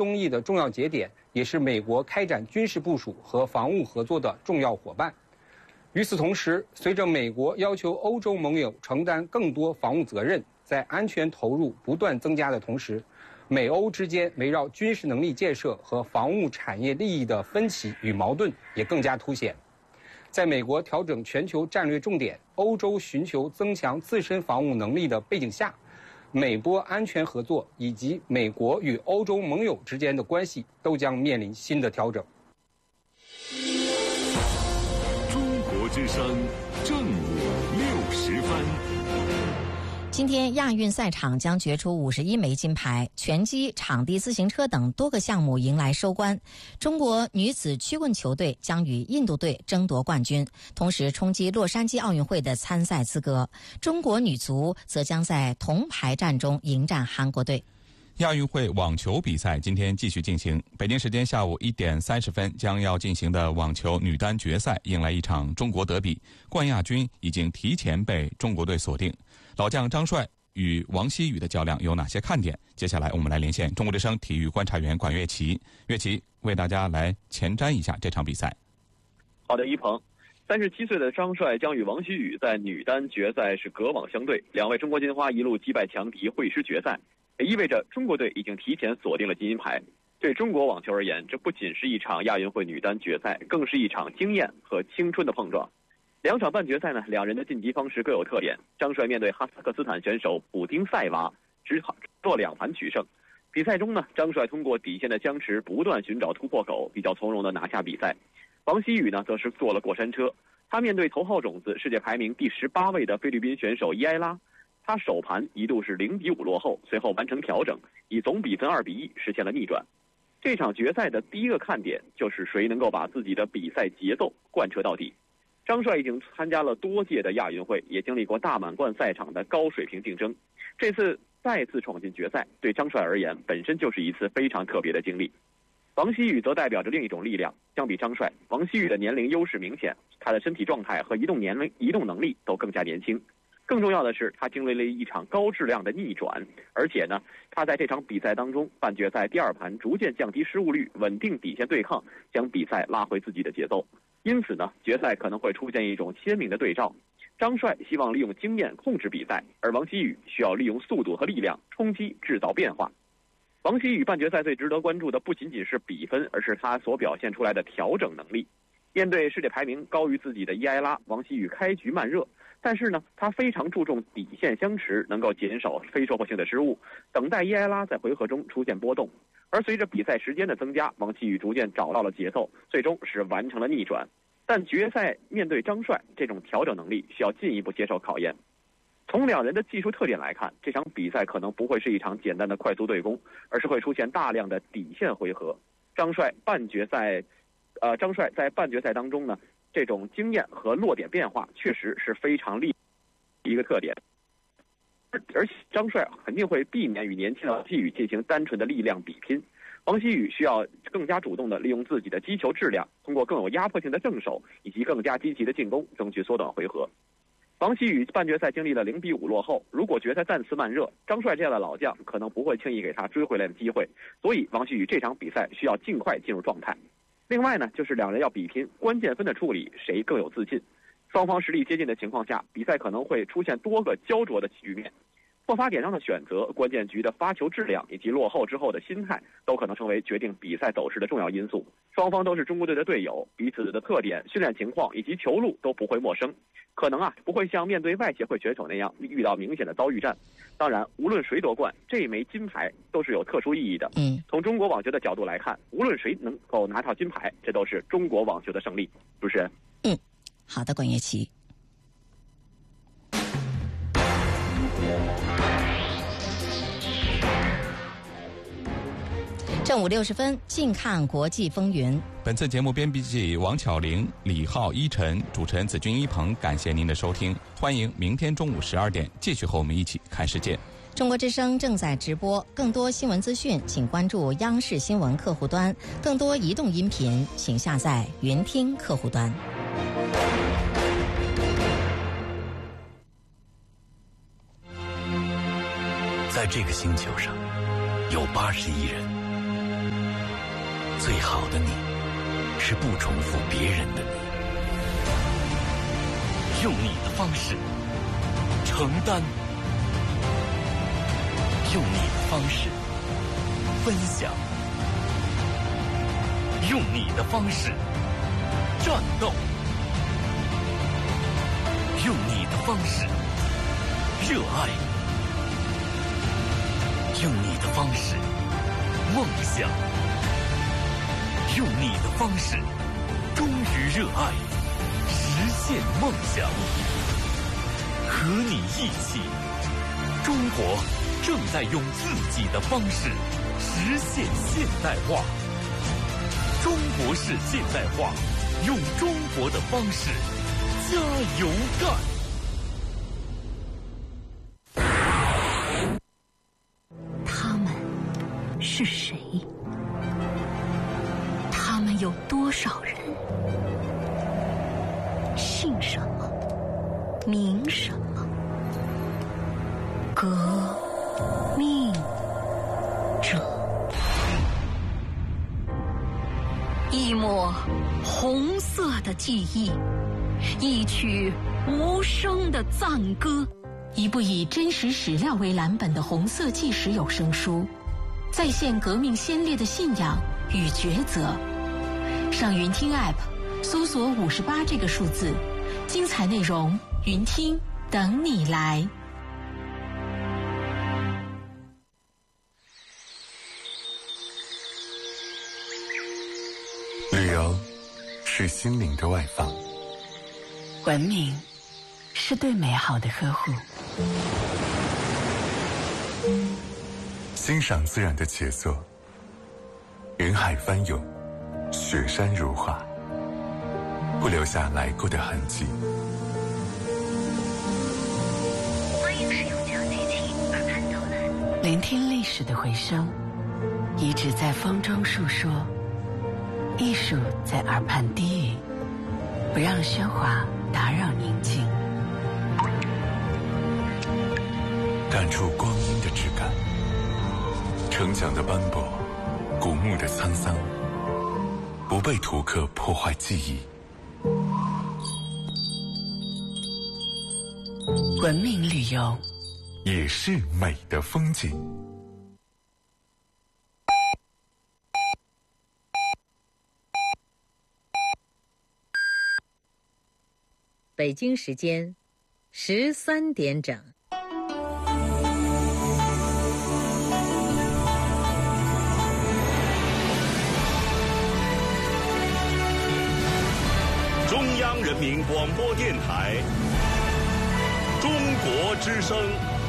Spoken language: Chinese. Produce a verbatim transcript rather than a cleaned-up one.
东翼的重要节点，也是美国开展军事部署和防务合作的重要伙伴。与此同时，随着美国要求欧洲盟友承担更多防务责任，在安全投入不断增加的同时，美欧之间围绕军事能力建设和防务产业利益的分歧与矛盾也更加凸显。在美国调整全球战略重点，欧洲寻求增强自身防务能力的背景下，美波安全合作以及美国与欧洲盟友之间的关系都将面临新的调整。 中国之声正午六时分。 今天亚运赛场将决出五十一枚金牌，拳击、场地自行车等多个项目迎来收官。中国女子曲棍球队将与印度队争夺冠军，同时冲击洛杉矶奥运会的参赛资格。中国女足则将在铜牌战中迎战韩国队。 亚运会网球比赛今天继续进行，北京时间下午一点三十分将要进行的网球女单决赛迎来一场中国德比，冠亚军已经提前被中国队锁定。老将张帅与王希雨的较量有哪些看点？接下来我们来连线中国之声体育观察员管乐琪，乐琪为大家来前瞻一下这场比赛。 好的，一鹏。三十七岁的张帅将与王希雨在女单决赛是隔网相对，两位中国金花一路击败强敌会师决赛，也意味着中国队已经提前锁定了金银牌。对中国网球而言，这不仅是一场亚运会女单决赛，更是一场经验和青春的碰撞。两场半决赛呢，两人的晋级方式各有特点。张帅面对哈萨克斯坦选手普丁塞娃，只做两盘取胜。比赛中呢，张帅通过底线的僵持，不断寻找突破口，比较从容的拿下比赛。王希雨呢，则是坐了过山车。他面对头号种子、世界排名第十八位的菲律宾选手伊埃拉，他首盘一度是零比五落后，随后完成调整，以总比分二比一实现了逆转。这场决赛的第一个看点就是谁能够把自己的比赛节奏贯彻到底。张帅已经参加了多届的亚运会，也经历过大满贯赛场的高水平竞争。这次再次闯进决赛，对张帅而言本身就是一次非常特别的经历。王希雨则代表着另一种力量，相比张帅，王希雨的年龄优势明显，他的身体状态和移动年龄、移动能力都更加年轻。更重要的是，他经历了一场高质量的逆转，而且呢，他在这场比赛当中，半决赛第二盘逐渐降低失误率，稳定底线对抗，将比赛拉回自己的节奏。因此呢，决赛可能会出现一种鲜明的对照。张帅希望利用经验控制比赛，而王希雨需要利用速度和力量冲击制造变化。王希雨半决赛最值得关注的不仅仅是比分，而是他所表现出来的调整能力。面对世界排名高于自己的伊埃拉，王希雨开局慢热，但是呢，他非常注重底线相持，能够减少非收获性的失误，等待伊埃拉在回合中出现波动。而随着比赛时间的增加，王希雨逐渐找到了节奏，最终是完成了逆转。但决赛面对张帅，这种调整能力需要进一步接受考验。从两人的技术特点来看，这场比赛可能不会是一场简单的快速对攻，而是会出现大量的底线回合。张帅半决赛，呃，张帅在半决赛当中呢，这种经验和落点变化确实是非常厉害的一个特点。而且张帅肯定会避免与年轻的王希雨进行单纯的力量比拼，王希雨需要更加主动地利用自己的击球质量，通过更有压迫性的正手以及更加积极的进攻，争取缩短回合。王希雨半决赛经历了零比五落后，如果决赛再次慢热，张帅这样的老将可能不会轻易给他追回来的机会，所以王希雨这场比赛需要尽快进入状态。另外呢，就是两人要比拼关键分的处理，谁更有自信。双方实力接近的情况下，比赛可能会出现多个焦灼的局面。破发点上的选择、关键局的发球质量以及落后之后的心态，都可能成为决定比赛走势的重要因素。双方都是中国队的队友，彼此的特点、训练情况以及球路都不会陌生，可能啊不会像面对外协会选手那样遇到明显的遭遇战。当然，无论谁夺冠，这一枚金牌都是有特殊意义的。 嗯， 从中国网球的角度来看，无论谁能够拿到金牌，这都是中国网球的胜利。主持人， 嗯，好的，管乐琪。正午六十分，近看国际风云。 本次节目编辑王巧玲、李浩、依晨，主持人子君、一鹏，感谢您的收听。欢迎明天中午十二点继续和我们一起看世界。 中国之声正在直播，更多新闻资讯，请关注央视新闻客户端；更多移动音频，请下载云听客户端。 在这个星球上，有八十亿人最好的你，是不重复别人的你。用你的方式承担，用你的方式分享，用你的方式战斗，用你的方式热爱，用你的方式梦想，用你的方式忠于热爱，实现梦想。和你一起，中国正在用自己的方式实现现代化。中国式现代化，用中国的方式加油干。 他们是谁？他们有多少人？姓什么？名什么？革命者。一抹红色的记忆，一曲无声的赞歌。 一部以真实史料为蓝本的红色纪实有声书，再现革命先烈的信仰与抉择。上云听 App 搜索五十八这个数字，精彩内容云听等你来。 旅游是心灵的外放， 文明是对美好的呵护， 欣赏自然的杰作，云海翻涌，雪山如画，不留下来过的痕迹。 欢迎使用脚内器耳畔导览，聆听历史的回声，遗址在风中述说，艺术在耳畔低语，不让喧哗打扰宁静， 感触光阴的质感，城墙的斑驳，古墓的沧桑，不被图刻破坏记忆。 文明旅游也是美的风景。 北京时间十三点整。 中央人民广播电台，中国之声。